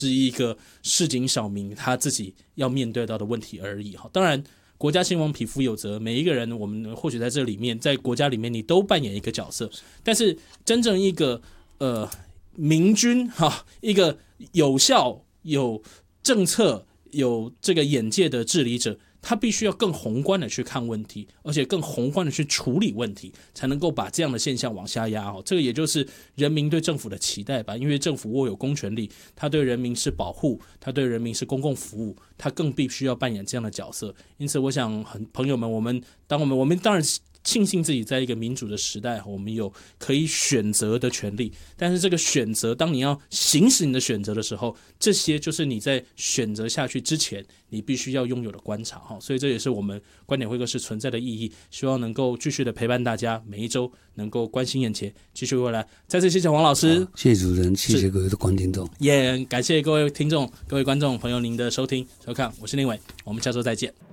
是一个市井小民他自己要面对到的问题而已。当然国家兴亡，匹夫有责，每一个人我们或许在这里面，在国家里面你都扮演一个角色，但是真正一个明君一个有效有政策有这个眼界的治理者，他必须要更宏观的去看问题，而且更宏观的去处理问题，才能够把这样的现象往下压。这个也就是人民对政府的期待吧，因为政府握有公权力，他对人民是保护，他对人民是公共服务，他更必须要扮演这样的角色。因此我想朋友们，我们当然庆幸自己在一个民主的时代，我们有可以选择的权利，但是这个选择，当你要行使你的选择的时候，这些就是你在选择下去之前你必须要拥有的观察。所以这也是我们观点会客室存在的意义，希望能够继续的陪伴大家，每一周能够关心眼前，继续未来。再次谢谢黄老师， 谢谢主持人，谢谢各位的观听众， 也感谢各位听众各位观众朋友您的收听收看，我是林伟，我们下周再见。